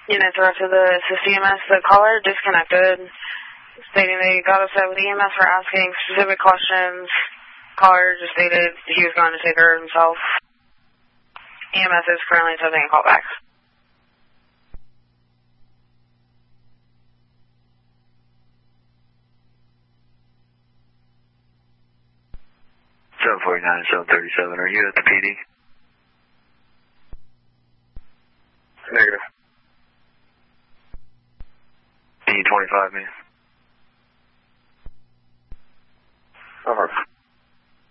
Unit director of the assist EMS, the caller disconnected, stating they got upset with EMS for asking specific questions. Caller just stated he was going to take care of himself. EMS is currently attempting a callback. Seven 737. Are you at the PD? Negative. D25, man.